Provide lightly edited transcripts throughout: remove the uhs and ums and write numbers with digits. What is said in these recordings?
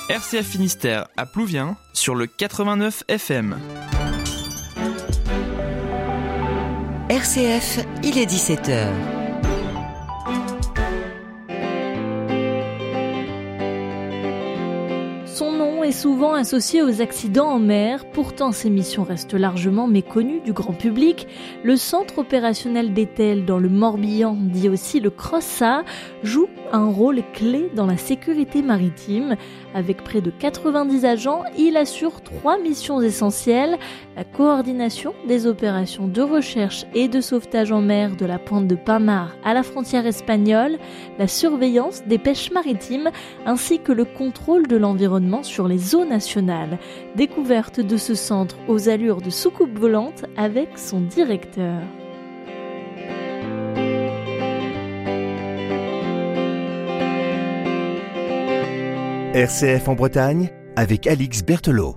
RCF Finistère à Plouvien sur le 89 FM. RCF, il est 17h. Son nom est souvent associé aux accidents en mer, pourtant ses missions restent largement méconnues du grand public. Le centre opérationnel d'Étel dans le Morbihan, dit aussi le CROSSA, joue un rôle clé dans la sécurité maritime. Avec près de 90 agents, il assure 3 missions essentielles: la coordination des opérations de recherche et de sauvetage en mer de la pointe de Pamar à la frontière espagnole, la surveillance des pêches maritimes ainsi que le contrôle de l'environnement sur les eaux nationales. Découverte de ce centre aux allures de soucoupe volante avec son directeur. RCF en Bretagne avec Alix Berthelot.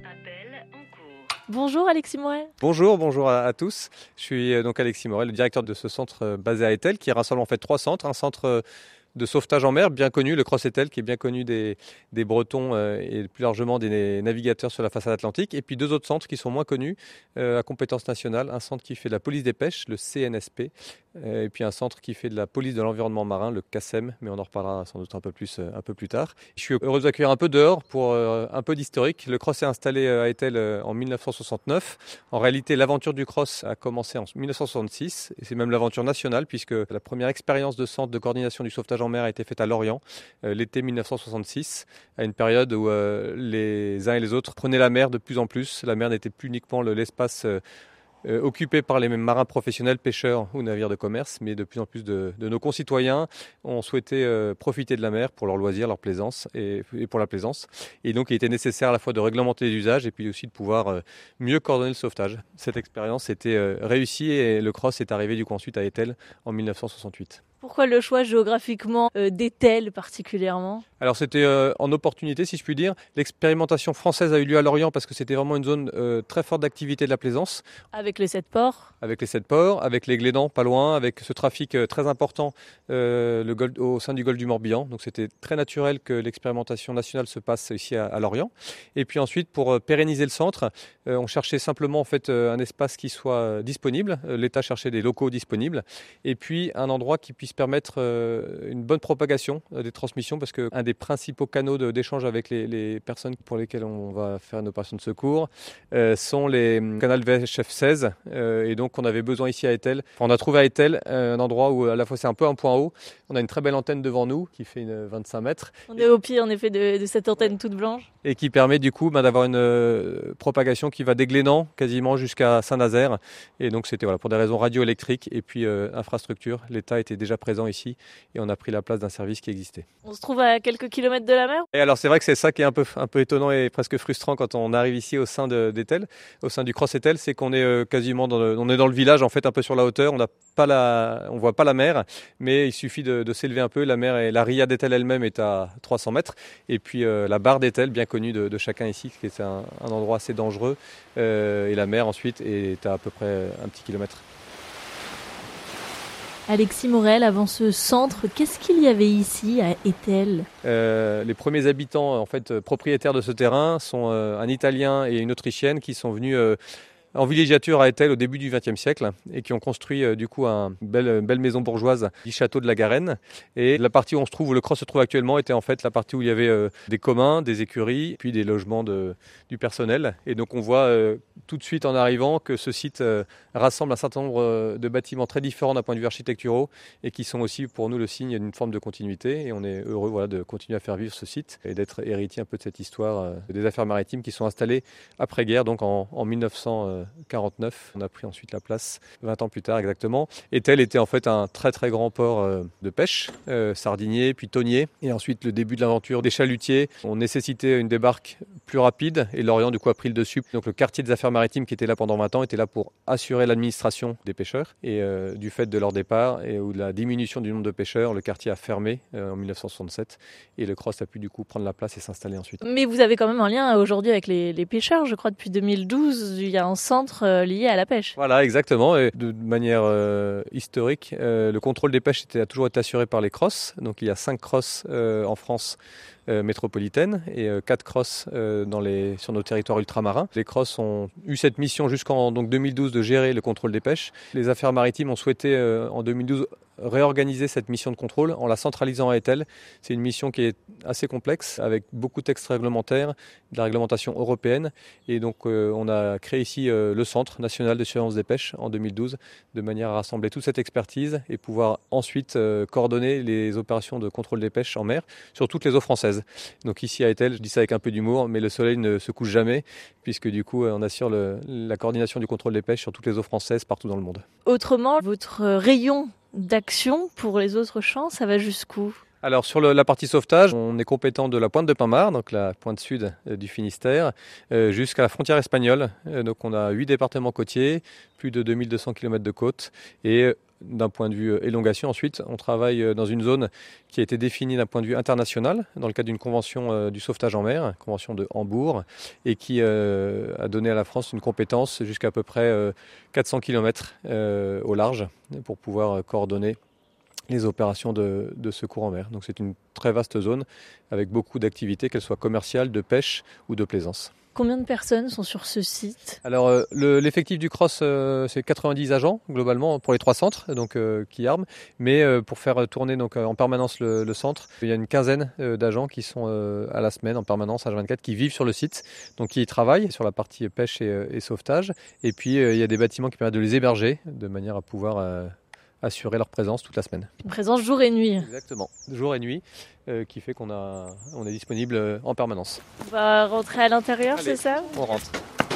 Bonjour Alexis Morel. Bonjour à tous. Je suis donc Alexis Morel, le directeur de ce centre basé à Étel, qui rassemble en fait 3 centres. Un centre de sauvetage en mer, bien connu, le Cross Étel, qui est bien connu des Bretons et plus largement des navigateurs sur la façade atlantique. Et puis 2 autres centres qui sont moins connus, à compétence nationale. Un centre qui fait de la police des pêches, le CNSP, et puis un centre qui fait de la police de l'environnement marin, le CASEM, mais on en reparlera sans doute un peu plus tard. Je suis heureux d'accueillir un peu dehors pour un peu d'historique. Le Cross est installé à Étel en 1969. En réalité, l'aventure du Cross a commencé en 1966, et c'est même l'aventure nationale, puisque la première expérience de centre de coordination du sauvetage en mer a été faite à Lorient, l'été 1966, à une période où les uns et les autres prenaient la mer de plus en plus. La mer n'était plus uniquement l'espace occupés par les mêmes marins professionnels, pêcheurs ou navires de commerce, mais de plus en plus de nos concitoyens ont souhaité profiter de la mer pour leur loisir, leur plaisance et pour la plaisance. Et donc il était nécessaire à la fois de réglementer les usages et puis aussi de pouvoir mieux coordonner le sauvetage. Cette expérience était réussie et le Cross est arrivé du coup ensuite à Étel en 1968. Pourquoi le choix géographiquement d'Étel particulièrement ? Alors c'était en opportunité si je puis dire. L'expérimentation française a eu lieu à Lorient parce que c'était vraiment une zone très forte d'activité de la plaisance. Avec les 7 ports ? Avec les 7 ports, avec les Glédans pas loin, avec ce trafic très important au sein du golfe du Morbihan. Donc c'était très naturel que l'expérimentation nationale se passe ici à Lorient. Et puis ensuite pour pérenniser le centre, on cherchait simplement en fait un espace qui soit disponible. L'État cherchait des locaux disponibles et puis un endroit qui puisse permettre une bonne propagation des transmissions parce qu'un des principaux canaux d'échange avec les personnes pour lesquelles on va faire une opération de secours sont les canaux VHF 16 et donc on avait besoin ici à Étel. On a trouvé à Étel un endroit où à la fois c'est un peu un point haut, on a une très belle antenne devant nous qui fait 25 mètres. On est au pied en effet de cette antenne toute blanche. Et qui permet du coup d'avoir une propagation qui va des Glénans quasiment jusqu'à Saint-Nazaire. Et donc c'était pour des raisons radioélectriques et puis infrastructure. L'État était déjà présent ici et on a pris la place d'un service qui existait. On se trouve à quelques kilomètres de la mer ? Et alors c'est vrai que c'est ça qui est un peu étonnant et presque frustrant quand on arrive ici au sein d'Étel, au sein du Cross Étel, c'est qu'on est quasiment dans le village en fait un peu sur la hauteur. On voit pas la mer, mais il suffit de s'élever un peu. La mer et la ria d'Étel elle-même est à 300 mètres et puis la barre d'Étel, bien connue de chacun ici, qui est un endroit assez dangereux et la mer ensuite est à peu près un petit kilomètre. Alexis Morel, avant ce centre, qu'est-ce qu'il y avait ici à Étel ? Les premiers habitants, en fait, propriétaires de ce terrain sont un Italien et une Autrichienne qui sont venus en villégiature à Étel au début du XXe siècle et qui ont construit du coup une belle maison bourgeoise du château de la Garenne. Et la partie où où le Cross se trouve actuellement était en fait la partie où il y avait des communs, des écuries, puis des logements du personnel. Et donc on voit tout de suite en arrivant que ce site rassemble un certain nombre de bâtiments très différents d'un point de vue architecturaux et qui sont aussi pour nous le signe d'une forme de continuité. Et on est heureux de continuer à faire vivre ce site et d'être héritier un peu de cette histoire des affaires maritimes qui sont installées après-guerre, donc en 1949. On a pris ensuite la place 20 ans plus tard exactement. Étel était en fait un très très grand port de pêche, sardinier puis thonier. Et ensuite le début de l'aventure des chalutiers ont nécessité une débarque plus rapide et l'Orient du coup a pris le dessus. Donc le quartier des affaires maritimes qui était là pendant 20 ans était là pour assurer l'administration des pêcheurs et du fait de leur départ et ou de la diminution du nombre de pêcheurs, le quartier a fermé en 1967 et le CROSS a pu du coup prendre la place et s'installer ensuite. Mais vous avez quand même un lien aujourd'hui avec les pêcheurs, je crois depuis 2012, il y a un centre lié à la pêche. Voilà, exactement. Et de manière historique, le contrôle des pêches a toujours été assuré par les CROSS. Donc il y a 5 CROSS en France métropolitaine et 4 CROSS sur nos territoires ultramarins. Les CROSS ont eu cette mission jusqu'en 2012 de gérer le contrôle des pêches. Les affaires maritimes ont souhaité en 2012 réorganiser cette mission de contrôle en la centralisant à Etel. C'est une mission qui est assez complexe avec beaucoup de textes réglementaires, de la réglementation européenne et donc on a créé ici le Centre national de surveillance des pêches en 2012 de manière à rassembler toute cette expertise et pouvoir ensuite coordonner les opérations de contrôle des pêches en mer sur toutes les eaux françaises. Donc ici à Etel, je dis ça avec un peu d'humour, mais le soleil ne se couche jamais puisque du coup on assure la coordination du contrôle des pêches sur toutes les eaux françaises partout dans le monde. Autrement, votre rayon d'action pour les autres champs, ça va jusqu'où ? Alors sur la partie sauvetage, on est compétent de la pointe de Pinmar, donc la pointe sud du Finistère, jusqu'à la frontière espagnole. Donc on a 8 départements côtiers, plus de 2200 km de côte et d'un point de vue élongation, ensuite, on travaille dans une zone qui a été définie d'un point de vue international, dans le cadre d'une convention du sauvetage en mer, convention de Hambourg, et qui a donné à la France une compétence jusqu'à peu près 400 km au large pour pouvoir coordonner les opérations de secours en mer. Donc c'est une très vaste zone avec beaucoup d'activités, qu'elles soient commerciales, de pêche ou de plaisance. Combien de personnes sont sur ce site ? Alors l'effectif du CROSS, c'est 90 agents globalement pour les 3 centres donc, qui arment. Mais pour faire tourner donc, en permanence le centre, il y a une quinzaine d'agents qui sont à la semaine en permanence H24 qui vivent sur le site, donc qui y travaillent sur la partie pêche et sauvetage. Et puis il y a des bâtiments qui permettent de les héberger de manière à pouvoir assurer leur présence toute la semaine. Une présence jour et nuit. Exactement, jour et nuit, qui fait qu'on est disponible en permanence. On va rentrer à l'intérieur, Allez, c'est ça ? On rentre.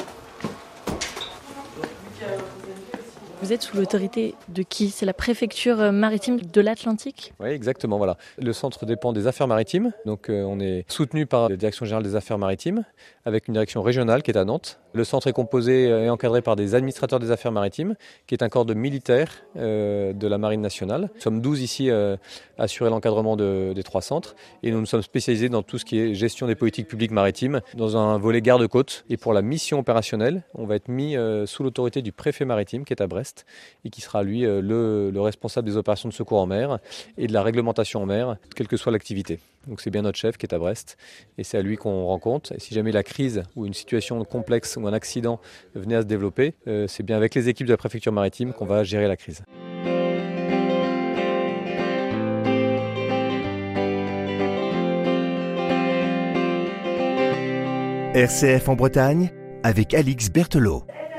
Vous êtes sous l'autorité de qui ? C'est la préfecture maritime de l'Atlantique ? Oui, exactement, voilà. Le centre dépend des affaires maritimes, donc on est soutenu par la Direction générale des affaires maritimes, avec une direction régionale qui est à Nantes. Le centre est composé et encadré par des administrateurs des affaires maritimes, qui est un corps de militaires de la Marine nationale. Nous sommes 12 ici à assurer l'encadrement des 3 centres, et nous sommes spécialisés dans tout ce qui est gestion des politiques publiques maritimes, dans un volet garde-côte. Et pour la mission opérationnelle, on va être mis sous l'autorité du préfet maritime, qui est à Brest, et qui sera lui le responsable des opérations de secours en mer et de la réglementation en mer, quelle que soit l'activité. Donc c'est bien notre chef qui est à Brest et c'est à lui qu'on rend compte. Et si jamais la crise ou une situation complexe ou un accident venait à se développer, c'est bien avec les équipes de la préfecture maritime qu'on va gérer la crise. RCF en Bretagne avec Alix Berthelot.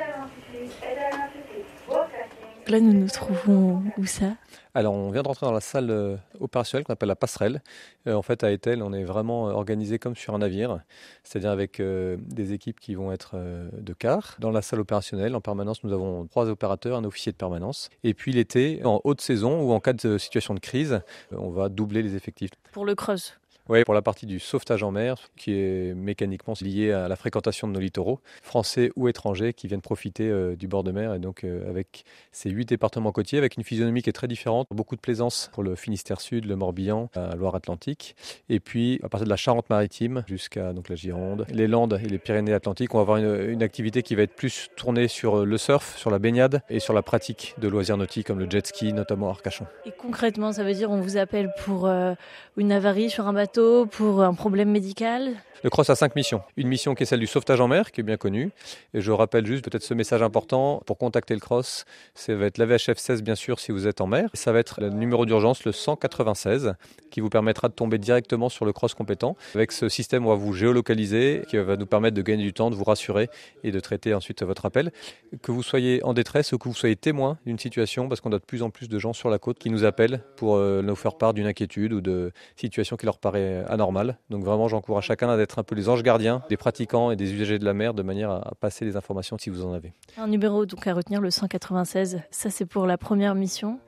Là, nous nous trouvons où ça ? Alors, on vient de rentrer dans la salle opérationnelle qu'on appelle la passerelle. En fait, à Etel, on est vraiment organisé comme sur un navire, c'est-à-dire avec des équipes qui vont être de quart. Dans la salle opérationnelle, en permanence, nous avons 3 opérateurs, un officier de permanence. Et puis l'été, en haute saison ou en cas de situation de crise, on va doubler les effectifs. Pour le CROSS ? Oui, pour la partie du sauvetage en mer, qui est mécaniquement liée à la fréquentation de nos littoraux, français ou étrangers, qui viennent profiter du bord de mer. Et donc, avec ces 8 départements côtiers, avec une physionomie qui est très différente, beaucoup de plaisance pour le Finistère Sud, le Morbihan, la Loire-Atlantique. Et puis, à partir de la Charente-Maritime jusqu'à donc, la Gironde, les Landes et les Pyrénées-Atlantiques, on va avoir une activité qui va être plus tournée sur le surf, sur la baignade et sur la pratique de loisirs nautiques comme le jet ski, notamment à Arcachon. Et concrètement, ça veut dire on vous appelle pour une avarie sur un bateau, pour un problème médical ? Le CROSS a 5 missions. Une mission qui est celle du sauvetage en mer, qui est bien connue. Et je rappelle juste peut-être ce message important. Pour contacter le CROSS, ça va être la VHF 16 bien sûr si vous êtes en mer. Ça va être le numéro d'urgence, le 196, qui vous permettra de tomber directement sur le CROSS compétent. Avec ce système, on va vous géolocaliser, qui va nous permettre de gagner du temps, de vous rassurer et de traiter ensuite votre appel. Que vous soyez en détresse ou que vous soyez témoin d'une situation, parce qu'on a de plus en plus de gens sur la côte qui nous appellent pour nous faire part d'une inquiétude ou de situation qui leur paraît anormale. Donc vraiment, j'encourage chacun à être un peu les anges gardiens des pratiquants et des usagers de la mer de manière à passer les informations si vous en avez. Un numéro donc à retenir, le 196, ça c'est pour la première mission.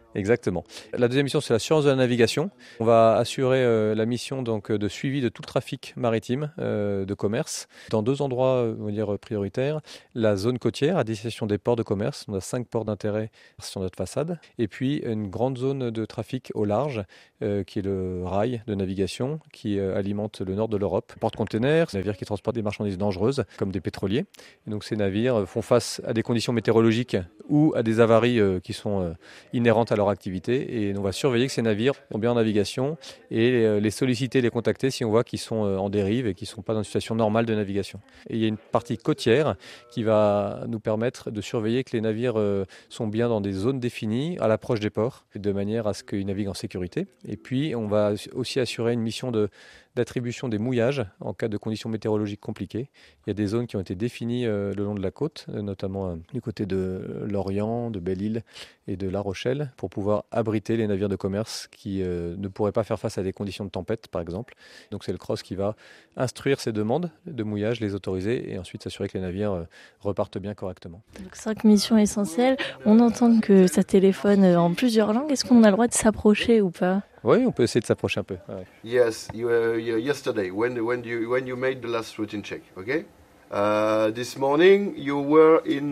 Exactement. La deuxième mission, c'est l'assurance de la navigation. On va assurer la mission donc, de suivi de tout le trafic maritime de commerce dans 2 endroits on va dire, prioritaires. La zone côtière à destination des ports de commerce. On a 5 ports d'intérêt sur notre façade. Et puis une grande zone de trafic au large qui est le rail de navigation qui alimente le nord de l'Europe. Porte-containers, navires qui transportent des marchandises dangereuses comme des pétroliers. Et donc ces navires font face à des conditions météorologiques ou à des avaries qui sont inhérentes à leur activité, et on va surveiller que ces navires sont bien en navigation et les solliciter, les contacter si on voit qu'ils sont en dérive et qu'ils ne sont pas dans une situation normale de navigation. Et il y a une partie côtière qui va nous permettre de surveiller que les navires sont bien dans des zones définies à l'approche des ports, de manière à ce qu'ils naviguent en sécurité. Et puis on va aussi assurer une mission d'attribution des mouillages en cas de conditions météorologiques compliquées. Il y a des zones qui ont été définies le long de la côte, notamment du côté de Lorient, de Belle-Île et de La Rochelle, pour pouvoir abriter les navires de commerce qui ne pourraient pas faire face à des conditions de tempête, par exemple. Donc c'est le CROSS qui va instruire ces demandes de mouillage, les autoriser et ensuite s'assurer que les navires repartent bien correctement. Donc 5 missions essentielles. On entend que ça téléphone en plusieurs langues. Est-ce qu'on a le droit de s'approcher ou pas ? Oui, on peut essayer de s'approcher un peu. Ouais. Yes, yesterday when you made the last routine check, okay? This morning you were in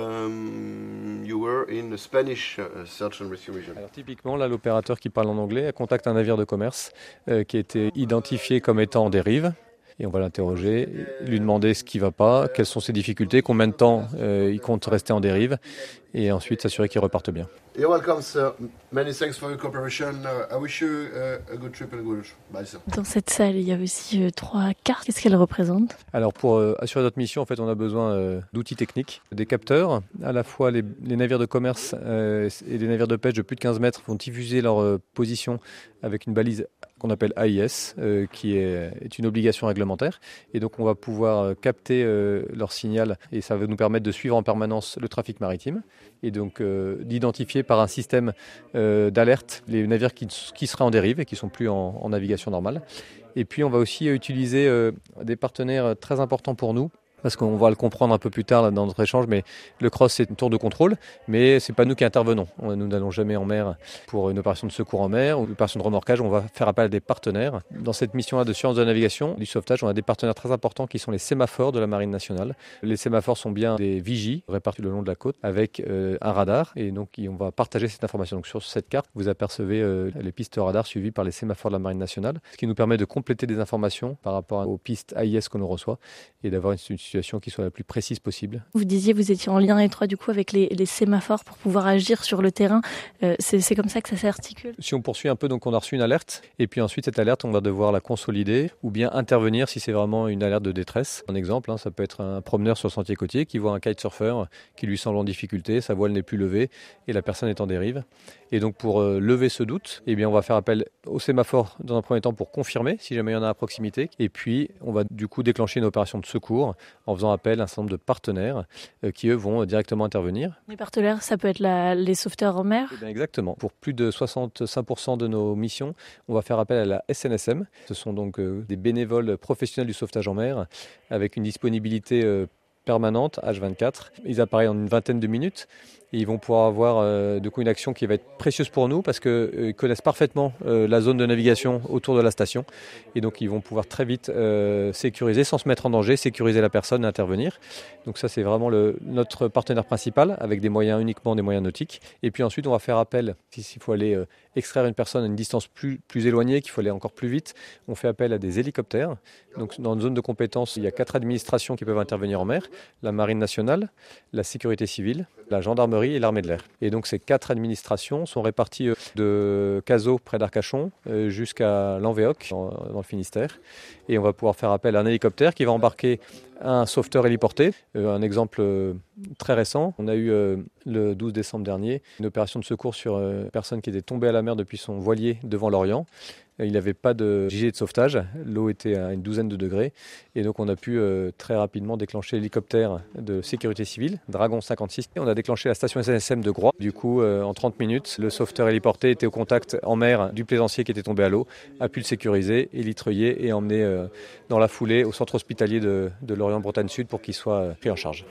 Spanish search and rescue mission. Alors typiquement, là, l'opérateur qui parle en anglais contacte un navire de commerce qui a été identifié comme étant en dérive. Et on va l'interroger, lui demander ce qui ne va pas, quelles sont ses difficultés, combien de temps il compte rester en dérive, et ensuite s'assurer qu'il reparte bien. You're welcome, sir. Many thanks for your cooperation. I wish you a good trip and a good bye, sir. Dans cette salle, il y a aussi 3 cartes. Qu'est-ce qu'elles représentent ? Alors pour assurer notre mission, en fait, on a besoin d'outils techniques, des capteurs. À la fois les navires de commerce et les navires de pêche de plus de 15 mètres vont diffuser leur position avec une balise qu'on appelle AIS, qui est une obligation réglementaire. Et donc on va pouvoir capter leur signal et ça va nous permettre de suivre en permanence le trafic maritime et donc d'identifier par un système d'alerte les navires qui seraient en dérive et qui ne sont plus en navigation normale. Et puis on va aussi utiliser des partenaires très importants pour nous, parce qu'on va le comprendre un peu plus tard là, dans notre échange, mais le CROSS c'est une tour de contrôle, mais c'est pas nous qui intervenons. Nous n'allons jamais en mer pour une opération de secours en mer ou une opération de remorquage, on va faire appel à des partenaires. Dans cette mission-là de surveillance de la navigation, du sauvetage, on a des partenaires très importants qui sont les sémaphores de la Marine nationale. Les sémaphores sont bien des vigies répartis le long de la côte avec un radar, et donc on va partager cette information. Donc sur cette carte, vous apercevez les pistes radar suivies par les sémaphores de la Marine nationale, ce qui nous permet de compléter des informations par rapport aux pistes AIS que l'on reçoit et d'avoir une situation qui soit la plus précise possible. Vous disiez vous étiez en lien étroit du coup avec les sémaphores pour pouvoir agir sur le terrain. C'est comme ça que ça s'articule. Si on poursuit un peu, donc on a reçu une alerte et puis ensuite cette alerte on va devoir la consolider ou bien intervenir si c'est vraiment une alerte de détresse. Un exemple, ça peut être un promeneur sur le sentier côtier qui voit un kitesurfer qui lui semble en difficulté, sa voile n'est plus levée et la personne est en dérive. Et donc pour lever ce doute, eh bien on va faire appel au sémaphore dans un premier temps pour confirmer si jamais il y en a à proximité. Et puis on va du coup déclencher une opération de secours en faisant appel à un certain nombre de partenaires qui eux vont directement intervenir. Les partenaires, ça peut être les sauveteurs en mer ? Eh bien exactement. Pour plus de 65% de nos missions, on va faire appel à la SNSM. Ce sont donc des bénévoles professionnels du sauvetage en mer avec une disponibilité permanente, H24. Ils apparaissent en une vingtaine de minutes. Et ils vont pouvoir avoir du coup une action qui va être précieuse pour nous parce qu'ils connaissent parfaitement la zone de navigation autour de la station. Et donc ils vont pouvoir très vite sécuriser, sans se mettre en danger, sécuriser la personne et intervenir. Donc ça c'est vraiment notre partenaire principal avec des moyens uniquement des moyens nautiques. Et puis ensuite on va faire appel, s'il faut aller extraire une personne à une distance plus éloignée, qu'il faut aller encore plus vite, on fait appel à des hélicoptères. Donc dans une zone de compétence, il y a 4 administrations qui peuvent intervenir en mer, la Marine nationale, la sécurité civile, la gendarmerie et l'armée de l'air. Et donc ces 4 administrations sont réparties de Cazaux près d'Arcachon jusqu'à Lanvéoc dans le Finistère. Et on va pouvoir faire appel à un hélicoptère qui va embarquer un sauveteur héliporté. Un exemple très récent, on a eu le 12 décembre dernier une opération de secours sur une personne qui était tombée à la mer depuis son voilier devant l'Orient. Il n'avait pas de gilet de sauvetage, l'eau était à une douzaine de degrés et donc on a pu très rapidement déclencher l'hélicoptère de sécurité civile, Dragon 56. Et on a déclenché la station SNSM de Groix. Du coup, en 30 minutes, le sauveteur héliporté était au contact en mer du plaisancier qui était tombé à l'eau, a pu le sécuriser, élitreiller et emmener dans la foulée au centre hospitalier de Lorient-Bretagne Sud pour qu'il soit pris en charge.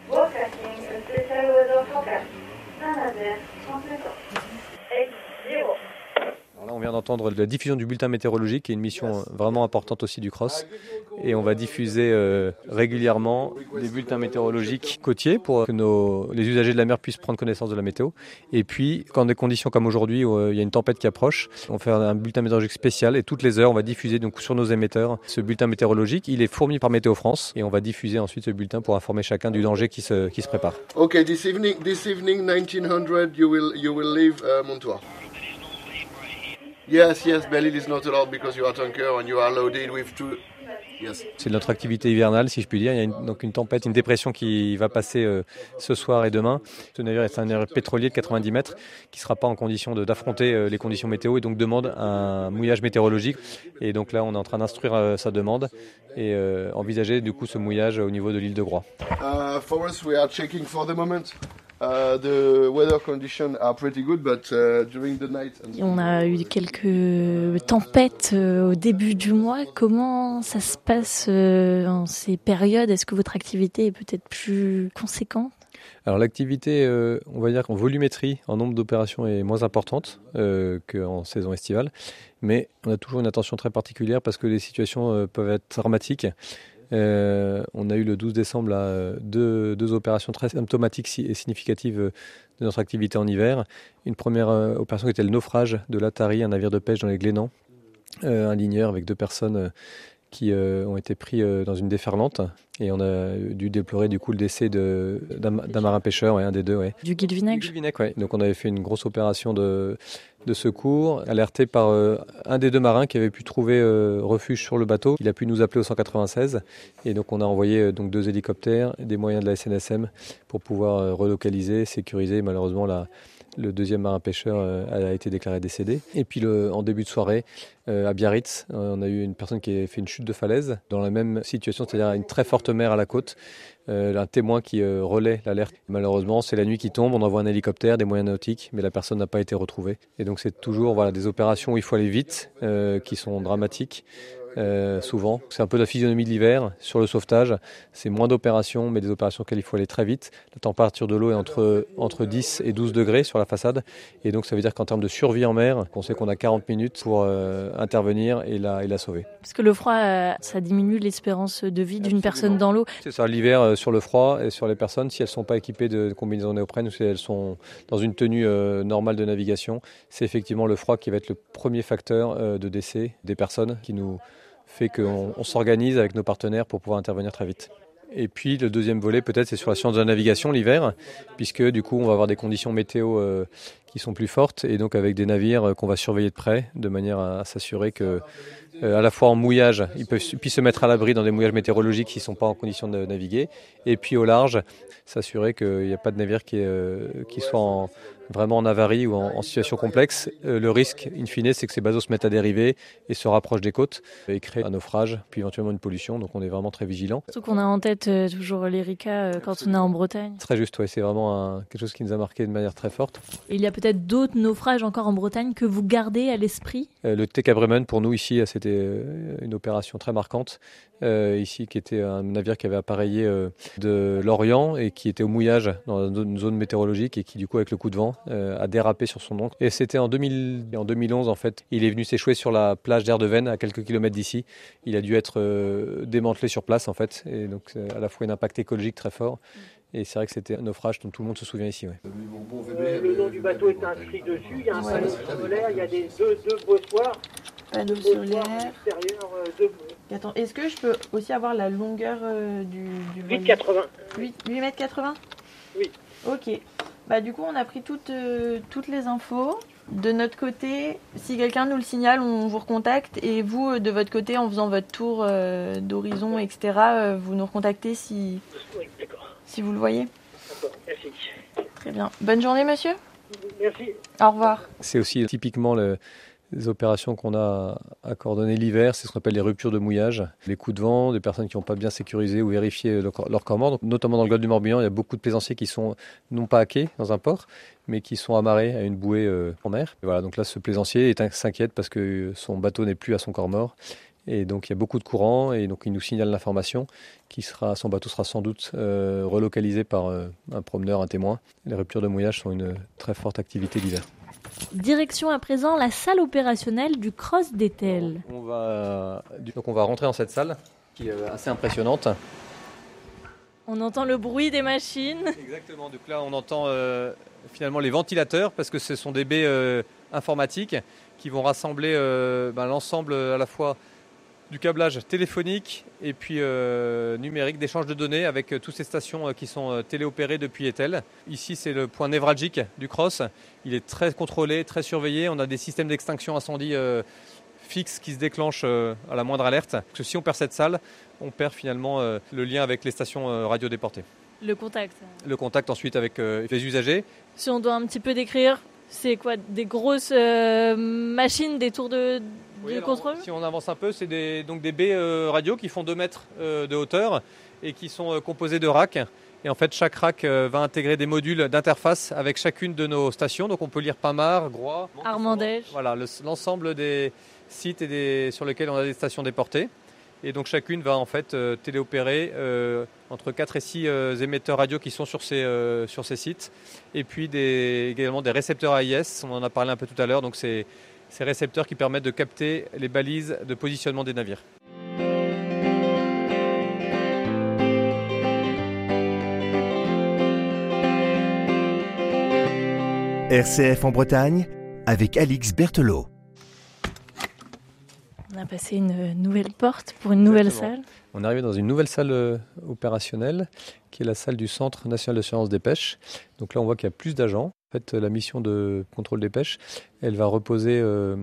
On vient d'entendre la diffusion du bulletin météorologique, qui est une mission vraiment importante aussi du CROSS. Et on va diffuser régulièrement des bulletins météorologiques côtiers pour que les usagers de la mer puissent prendre connaissance de la météo. Et puis, quand des conditions comme aujourd'hui, où il y a une tempête qui approche, on fait un bulletin météorologique spécial et toutes les heures, on va diffuser donc, sur nos émetteurs ce bulletin météorologique. Il est fourni par Météo France et on va diffuser ensuite ce bulletin pour informer chacun du danger qui se prépare. Okay, this evening 1900, you will leave Montoir. Yes, Belle-Île is not allowed because you are tanker and you are loaded with two. Yes. C'est notre activité hivernale, si je puis dire. Il y a donc une tempête, une dépression qui va passer ce soir et demain. Ce navire est un navire pétrolier de 90 mètres qui ne sera pas en condition d'affronter les conditions météo et donc demande un mouillage météorologique. Et donc là, on est en train d'instruire sa demande et envisager du coup ce mouillage au niveau de l'île de Groix. For us, we are checking for the moment. The weather conditions are pretty good, but during the night. On a eu quelques tempêtes au début du mois. Comment ça se passe en ces périodes? Est-ce que votre activité est peut-être plus conséquente? Alors l'activité, on va dire qu'en volumétrie, en nombre d'opérations est moins importante qu'en saison estivale, mais on a toujours une attention très particulière parce que les situations peuvent être dramatiques. On a eu le 12 décembre là, deux opérations très symptomatiques et significatives de notre activité en hiver. Une première opération qui était le naufrage de l'Atari, un navire de pêche dans les Glénans, un ligneur avec 2 personnes qui ont été pris dans une déferlante et on a dû déplorer du coup le décès d'un marin pêcheur, un des 2. Ouais. Du Guilvinec. Du Guilvinec, ouais. Donc on avait fait une grosse opération de secours, alerté par un des 2 marins qui avait pu trouver refuge sur le bateau. Il a pu nous appeler au 196 et donc on a envoyé donc 2 hélicoptères, des moyens de la SNSM pour pouvoir relocaliser, sécuriser. Malheureusement, le 2e marin pêcheur a été déclaré décédé. Et puis en début de soirée, à Biarritz, on a eu une personne qui a fait une chute de falaise dans la même situation, c'est-à-dire une très forte mer à la côte. Un témoin qui relaie l'alerte. Malheureusement, c'est la nuit qui tombe, on envoie un hélicoptère, des moyens nautiques, mais la personne n'a pas été retrouvée. Et donc c'est toujours des opérations où il faut aller vite, qui sont dramatiques. Souvent, c'est un peu la physionomie de l'hiver sur le sauvetage. C'est moins d'opérations, mais des opérations auxquelles il faut aller très vite. La température de l'eau est entre 10 et 12 degrés sur la façade. Et donc ça veut dire qu'en termes de survie en mer, on sait qu'on a 40 minutes pour intervenir et la sauver. Parce que le froid, ça diminue l'espérance de vie d'une personne dans l'eau. C'est ça, l'hiver sur le froid et sur les personnes, si elles ne sont pas équipées de combinaisons néoprène ou si elles sont dans une tenue normale de navigation, c'est effectivement le froid qui va être le premier facteur de décès des personnes qui nous fait qu'on s'organise avec nos partenaires pour pouvoir intervenir très vite. Et puis le deuxième volet peut-être c'est sur la science de la navigation l'hiver, puisque du coup on va avoir des conditions météo qui sont plus fortes et donc avec des navires qu'on va surveiller de près de manière à s'assurer que à la fois en mouillage, ils puissent se mettre à l'abri dans des mouillages météorologiques qui ne sont pas en condition de naviguer, et puis au large, s'assurer qu'il n'y a pas de navire qui soit vraiment en avarie ou en situation complexe. Le risque, in fine, c'est que ces bateaux se mettent à dériver et se rapprochent des côtes et créent un naufrage, puis éventuellement une pollution, donc on est vraiment très vigilant. Surtout qu'on a en tête toujours l'Erika quand on est en Bretagne. Très juste, ouais, c'est vraiment quelque chose qui nous a marqué de manière très forte. Et il y a peut-être d'autres naufrages encore en Bretagne que vous gardez à l'esprit? Le TK Bremen, pour nous ici, c'était une opération très marquante. Ici, qui était un navire qui avait appareillé de l'Orient et qui était au mouillage dans une zone météorologique et qui, du coup, avec le coup de vent, a dérapé sur son ancre. Et c'était en 2011, en fait. Il est venu s'échouer sur la plage d'Erdeven, à quelques kilomètres d'ici. Il a dû être démantelé sur place, en fait. Et donc, à la fois un impact écologique très fort. Et c'est vrai que c'était un naufrage dont tout le monde se souvient ici. Ouais. Le nom du bateau est inscrit dessus. Il y a un panneau solaire, il y a deux bossoirs. Panneau solaire. Attends, est-ce que je peux aussi avoir la longueur du 8,80. 8,80 m? Oui. Ok. Bah, du coup, on a pris toutes les infos. De notre côté, si quelqu'un nous le signale, on vous recontacte. Et vous, de votre côté, en faisant votre tour d'horizon, etc., vous nous recontactez si vous le voyez. D'accord, merci. Très bien. Bonne journée, monsieur. Merci. Au revoir. C'est aussi typiquement les opérations qu'on a à coordonner l'hiver, c'est ce qu'on appelle les ruptures de mouillage. Les coups de vent, des personnes qui n'ont pas bien sécurisé ou vérifié leur corps mort. Donc, notamment dans le golfe du Morbihan, il y a beaucoup de plaisanciers qui sont non pas à quai dans un port, mais qui sont amarrés à une bouée en mer. Et voilà, donc là, ce plaisancier s'inquiète parce que son bateau n'est plus à son corps mort. Et donc il y a beaucoup de courant et donc il nous signale l'information son bateau sera sans doute relocalisé par un promeneur, un témoin. Les ruptures de mouillage sont une très forte activité d'hiver. Direction à présent la salle opérationnelle du CROSS d'Etel. On va rentrer dans cette salle qui est assez impressionnante. On entend le bruit des machines. Exactement, donc là on entend finalement les ventilateurs parce que ce sont des baies informatiques qui vont rassembler l'ensemble à la fois du câblage téléphonique et puis numérique d'échange de données avec toutes ces stations qui sont téléopérées depuis Etel. Ici c'est le point névralgique du CROSS, il est très contrôlé, très surveillé, on a des systèmes d'extinction incendie fixes qui se déclenchent à la moindre alerte. Parce que si on perd cette salle, on perd finalement le lien avec les stations radio déportées. Le contact. Le contact ensuite avec les usagers. Si on doit un petit peu décrire, c'est quoi? Des grosses machines, des tours de contrôle? Si on avance un peu, c'est des baies radio qui font 2 mètres de hauteur et qui sont composées de racks. Et en fait, chaque rack va intégrer des modules d'interface avec chacune de nos stations. Donc on peut lire Pamar, Groix, Armandèche. Voilà, l'ensemble des sites sur lesquels on a des stations déportées. Et donc chacune va en fait téléopérer entre 4 et 6 émetteurs radio qui sont sur ces sites. Et puis également des récepteurs AIS, on en a parlé un peu tout à l'heure. Donc c'est ces récepteurs qui permettent de capter les balises de positionnement des navires. RCF en Bretagne avec Alix Berthelot. On a passé une nouvelle porte pour une nouvelle salle. On est arrivé dans une nouvelle salle opérationnelle qui est la salle du Centre national de surveillance des pêches. Donc là, on voit qu'il y a plus d'agents. En fait, la mission de contrôle des pêches, elle va reposer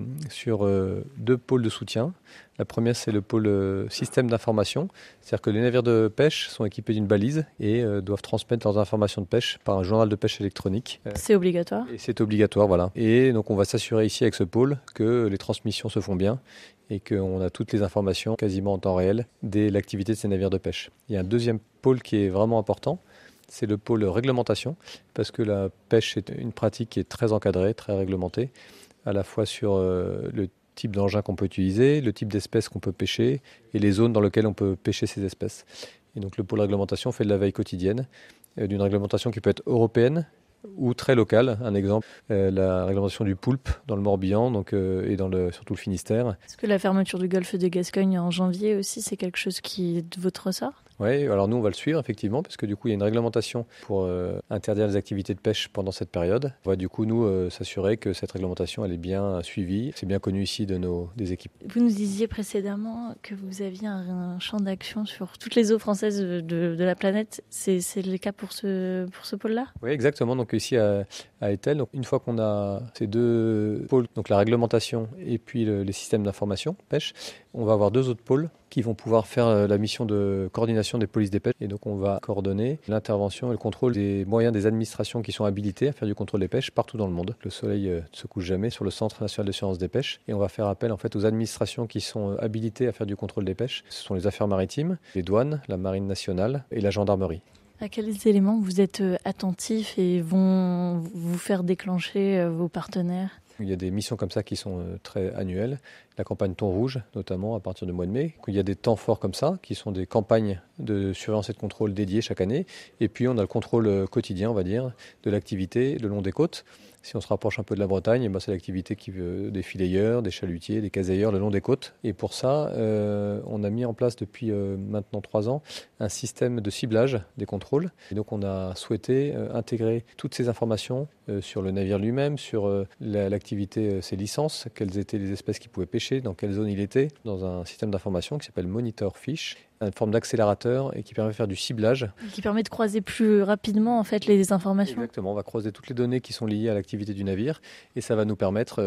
sur 2 pôles de soutien. La première, c'est le pôle système d'information. C'est-à-dire que les navires de pêche sont équipés d'une balise et doivent transmettre leurs informations de pêche par un journal de pêche électronique. C'est obligatoire. Et c'est obligatoire, voilà. Et donc, on va s'assurer ici avec ce pôle que les transmissions se font bien et qu'on a toutes les informations quasiment en temps réel de l'activité de ces navires de pêche. Il y a un deuxième pôle qui est vraiment important. C'est le pôle réglementation, parce que la pêche est une pratique qui est très encadrée, très réglementée, à la fois sur le type d'engin qu'on peut utiliser, le type d'espèces qu'on peut pêcher et les zones dans lesquelles on peut pêcher ces espèces. Et donc le pôle réglementation fait de la veille quotidienne, d'une réglementation qui peut être européenne ou très locale. Un exemple, la réglementation du poulpe dans le Morbihan et surtout le Finistère. Est-ce que la fermeture du golfe de Gascogne en janvier aussi, c'est quelque chose qui est de votre ressort ? Oui, alors nous on va le suivre effectivement, parce que du coup il y a une réglementation pour interdire les activités de pêche pendant cette période. On va du coup nous s'assurer que cette réglementation elle est bien suivie. C'est bien connu ici des équipes. Vous nous disiez précédemment que vous aviez un champ d'action sur toutes les eaux françaises de la planète. C'est le cas pour ce pôle-là ? Oui, exactement. Donc ici à Etel, donc une fois qu'on a ces 2 pôles, donc la réglementation et puis les systèmes d'information pêche, on va avoir 2 autres pôles qui vont pouvoir faire la mission de coordination des polices des pêches. Et donc on va coordonner l'intervention et le contrôle des moyens des administrations qui sont habilitées à faire du contrôle des pêches partout dans le monde. Le soleil ne se couche jamais sur le Centre national de surveillance des pêches. Et on va faire appel en fait aux administrations qui sont habilitées à faire du contrôle des pêches. Ce sont les affaires maritimes, les douanes, la marine nationale et la gendarmerie. À quels éléments vous êtes attentifs et vont vous faire déclencher vos partenaires ? Il y a des missions comme ça qui sont très annuelles. La campagne thon rouge, notamment, à partir du mois de mai. Il y a des temps forts comme ça, qui sont des campagnes de surveillance et de contrôle dédiées chaque année. Et puis, on a le contrôle quotidien, on va dire, de l'activité le long des côtes. Si on se rapproche un peu de la Bretagne, c'est l'activité des fileyeurs, des chalutiers, des casailleurs le long des côtes. Et pour ça, on a mis en place depuis maintenant 3 ans un système de ciblage des contrôles. Et donc on a souhaité intégrer toutes ces informations sur le navire lui-même, sur l'activité, ses licences, quelles étaient les espèces qu'il pouvait pêcher, dans quelle zone il était, dans un système d'information qui s'appelle Monitor Fish, une forme d'accélérateur et qui permet de faire du ciblage. Qui permet de croiser plus rapidement en fait les informations. Exactement, on va croiser toutes les données qui sont liées à l'activité du navire et ça va nous permettre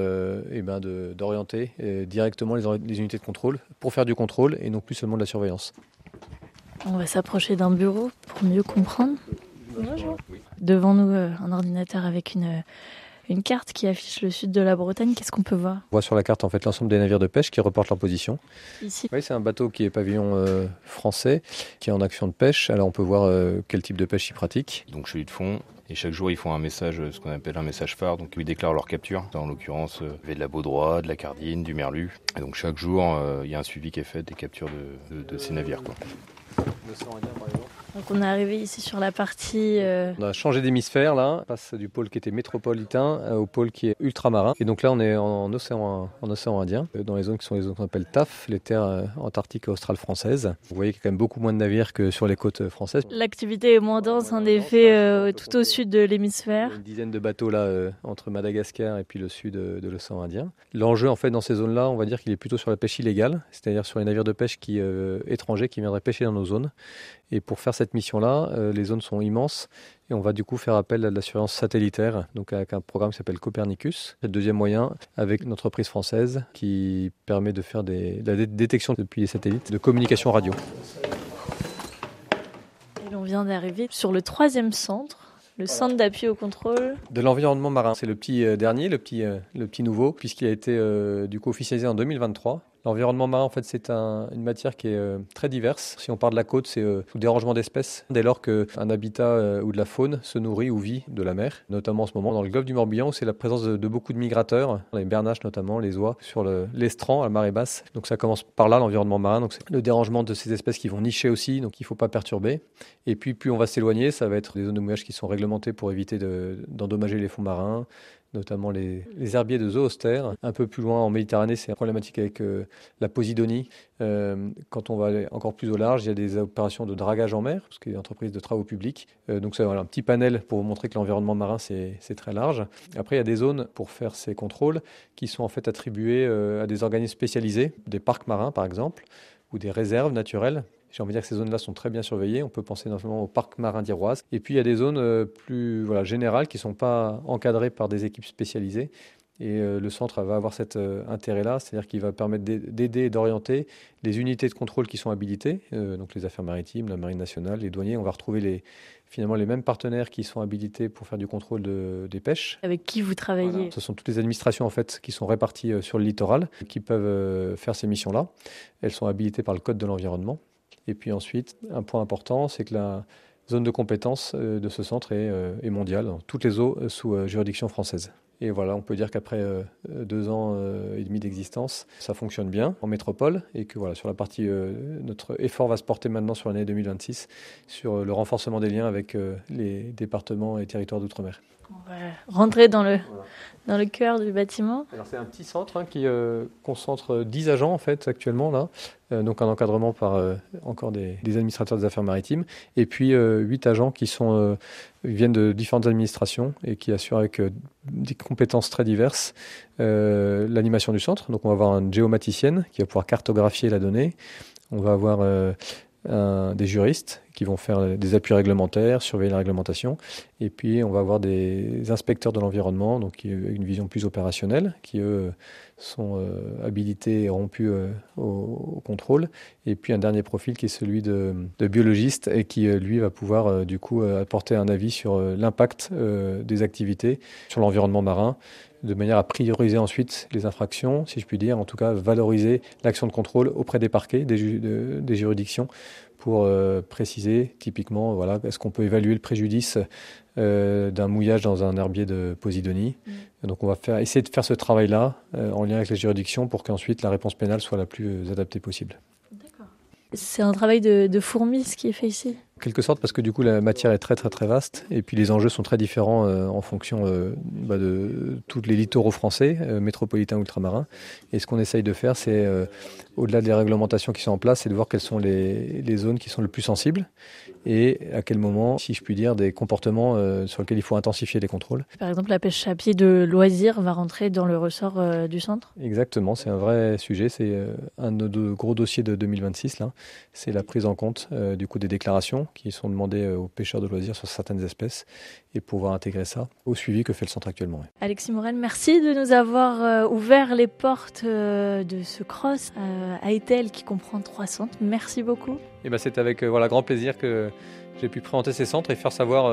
d'orienter directement les unités de contrôle pour faire du contrôle et non plus seulement de la surveillance. On va s'approcher d'un bureau pour mieux comprendre. Bonjour. Devant nous, un ordinateur avec une carte qui affiche le sud de la Bretagne. Qu'est-ce qu'on peut voir ? On voit sur la carte en fait l'ensemble des navires de pêche qui reportent leur position. Ici. Oui, c'est un bateau qui est pavillon français, qui est en action de pêche. Alors on peut voir quel type de pêche ils pratiquent. Donc chez lui de fond. Et chaque jour, ils font un message, ce qu'on appelle un message phare, donc ils déclarent leur capture. En l'occurrence, il y avait de la baudroie, de la cardine, du merlu. Et donc chaque jour, il y a un suivi qui est fait des captures de ces navires, quoi. l'océan Indien par exemple. Donc on est arrivé ici sur la partie... On a changé d'hémisphère là, on passe du pôle qui était métropolitain au pôle qui est ultramarin. Et donc là on est en océan Indien, dans les zones qui sont les zones qu'on appelle TAF, les terres antarctiques et australes françaises. Vous voyez qu'il y a quand même beaucoup moins de navires que sur les côtes françaises. L'activité est moins dense en effet tout au sud de l'hémisphère. Il y a une dizaine de bateaux là entre Madagascar et puis le sud de l'océan Indien. L'enjeu en fait dans ces zones-là, on va dire qu'il est plutôt sur la pêche illégale, c'est-à-dire sur les navires de pêche étrangers qui viendraient pêcher dans nos zones. Et pour faire cette mission-là, les zones sont immenses et on va du coup faire appel à de la surveillance satellitaire, donc avec un programme qui s'appelle Copernicus. Le deuxième moyen, avec une entreprise française qui permet de faire de la détection depuis les satellites de communication radio. Et l'on vient d'arriver sur le 3e centre, le centre d'appui au contrôle. De l'environnement marin, c'est le petit dernier, le petit nouveau, puisqu'il a été du coup officialisé en 2023. L'environnement marin, en fait, c'est une matière qui est très diverse. Si on part de la côte, c'est le dérangement d'espèces. Dès lors qu'un habitat ou de la faune se nourrit ou vit de la mer, notamment en ce moment dans le golfe du Morbihan, où c'est la présence de beaucoup de migrateurs, les bernaches notamment, les oies, sur l'estran à marée basse. Donc ça commence par là, l'environnement marin. Donc c'est le dérangement de ces espèces qui vont nicher aussi, donc il ne faut pas perturber. Et puis plus on va s'éloigner, ça va être des zones de mouillage qui sont réglementées pour éviter d'endommager les fonds marins, notamment les herbiers de zoostère. Un peu plus loin en Méditerranée, c'est problématique avec la Posidonie. Quand on va aller encore plus au large, il y a des opérations de dragage en mer, ce qui est une entreprise de travaux publics. Donc c'est un petit panel pour vous montrer que l'environnement marin, c'est très large. Après, il y a des zones pour faire ces contrôles qui sont en fait attribuées à des organismes spécialisés, des parcs marins par exemple, ou des réserves naturelles. J'ai envie de dire que ces zones-là sont très bien surveillées. On peut penser notamment au parc marin d'Iroise. Et puis il y a des zones plus générales qui ne sont pas encadrées par des équipes spécialisées. Et le centre va avoir cet intérêt-là, c'est-à-dire qu'il va permettre d'aider et d'orienter les unités de contrôle qui sont habilitées, donc les affaires maritimes, la marine nationale, les douaniers. On va retrouver finalement les mêmes partenaires qui sont habilités pour faire du contrôle des pêches. Avec qui vous travaillez ? Voilà. Ce sont toutes les administrations en fait qui sont réparties sur le littoral, qui peuvent faire ces missions-là. Elles sont habilitées par le Code de l'environnement. Et puis ensuite, un point important, c'est que la zone de compétence de ce centre est mondiale, dans toutes les eaux sous juridiction française. Et voilà, on peut dire qu'après 2 ans et demi d'existence, ça fonctionne bien en métropole et que voilà, sur la partie, notre effort va se porter maintenant sur l'année 2026 sur le renforcement des liens avec les départements et territoires d'outre-mer. On va rentrer dans le cœur du bâtiment. Alors c'est un petit centre qui concentre 10 agents en fait actuellement là, donc un encadrement par encore des administrateurs des affaires maritimes, et puis 8 agents qui viennent de différentes administrations et qui assurent avec des compétences très diverses l'animation du centre. Donc on va avoir une géomaticienne qui va pouvoir cartographier la donnée, on va avoir des juristes qui vont faire des appuis réglementaires, surveiller la réglementation. Et puis, on va avoir des inspecteurs de l'environnement, donc une vision plus opérationnelle, qui, eux, sont habilités et rompus au contrôle. Et puis, un dernier profil qui est celui de biologiste et qui, lui, va pouvoir, du coup, apporter un avis sur l'impact des activités sur l'environnement marin, de manière à prioriser ensuite les infractions, si je puis dire, en tout cas valoriser l'action de contrôle auprès des parquets, des juridictions, pour préciser typiquement, voilà, est-ce qu'on peut évaluer le préjudice d'un mouillage dans un herbier de Posidonie. Donc on va essayer de faire ce travail-là en lien avec les juridictions pour qu'ensuite la réponse pénale soit la plus adaptée possible. D'accord. C'est un travail de fourmi ce qui est fait ici ? En quelque sorte, parce que du coup la matière est très très très vaste et puis les enjeux sont très différents en fonction de tous les littoraux français, métropolitains ou ultramarins. Et ce qu'on essaye de faire, c'est au-delà des réglementations qui sont en place, c'est de voir quelles sont les zones qui sont le plus sensibles et à quel moment, si je puis dire, des comportements sur lesquels il faut intensifier les contrôles. Par exemple, la pêche à pied de loisirs va rentrer dans le ressort du centre ? Exactement, c'est un vrai sujet, c'est un de nos gros dossiers de 2026 là. C'est la prise en compte du coup des déclarations qui sont demandées aux pêcheurs de loisirs sur certaines espèces et pouvoir intégrer ça au suivi que fait le centre actuellement. Alexis Morel, merci de nous avoir ouvert les portes de ce cross à Etel qui comprend 3 centres. Merci beaucoup. Et c'est avec grand plaisir que j'ai pu présenter ces centres et faire savoir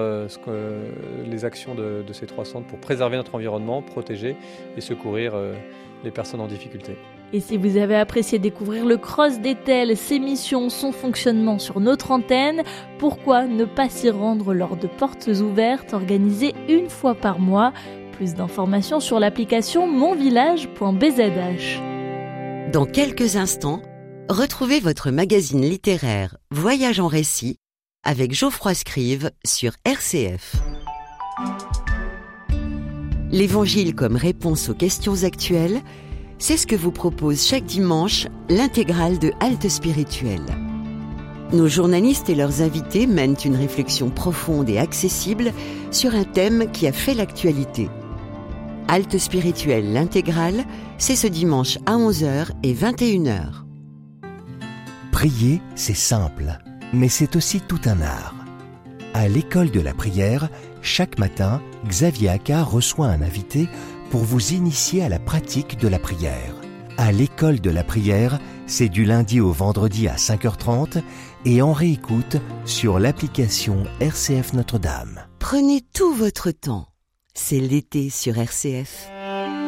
les actions de ces 3 centres pour préserver notre environnement, protéger et secourir les personnes en difficulté. Et si vous avez apprécié découvrir le Cross d'Etel, ses missions, son fonctionnement sur notre antenne, pourquoi ne pas s'y rendre lors de portes ouvertes organisées 1 fois par mois ? Plus d'informations sur l'application monvillage.bzh. Dans quelques instants, Retrouvez votre magazine littéraire Voyage en récit avec Geoffroy Scrive sur RCF. L'Évangile comme réponse aux questions actuelles, c'est ce que vous propose chaque dimanche l'intégrale de Halte Spirituelle. Nos journalistes et leurs invités mènent une réflexion profonde et accessible sur un thème qui a fait l'actualité. Halte Spirituelle, l'intégrale, c'est ce dimanche à 11h et 21h. Prier, c'est simple, mais c'est aussi tout un art. À l'école de la prière, chaque matin, Xavier Accard reçoit un invité pour vous initier à la pratique de la prière. À l'école de la prière, c'est du lundi au vendredi à 5h30 et en réécoute sur l'application RCF Notre-Dame. Prenez tout votre temps. C'est l'été sur RCF.